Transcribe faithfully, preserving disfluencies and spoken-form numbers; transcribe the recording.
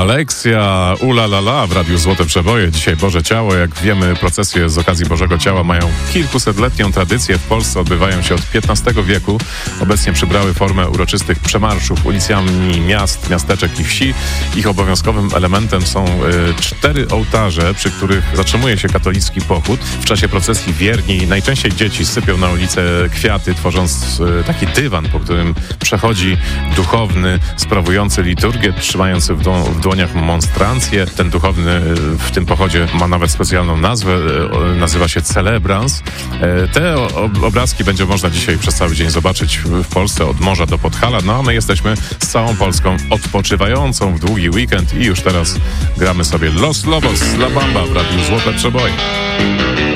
Alexia, ula la la w Radiu Złote Przeboje. Dzisiaj Boże Ciało. Jak wiemy, procesje z okazji Bożego Ciała mają kilkusetletnią tradycję. W Polsce odbywają się od piętnastego wieku. Obecnie przybrały formę uroczystych przemarszów ulicami miast, miasteczek i wsi. Ich obowiązkowym elementem są y, cztery ołtarze, przy których zatrzymuje się katolicki pochód. W czasie procesji wierni, najczęściej dzieci, sypią na ulicę kwiaty, tworząc y, taki dywan, po którym przechodzi duchowny sprawujący liturgię, trzymający w, dło- w dłoniach monstrancję. Ten duchowny w tym pochodzie ma nawet specjalną nazwę, nazywa się celebrans. Te obrazki będzie można dzisiaj przez cały dzień zobaczyć w Polsce od morza do Podhala. No a my jesteśmy z całą Polską odpoczywającą w długi weekend i już teraz gramy sobie Los Lobos La Bamba w Radiu Złote Przeboje.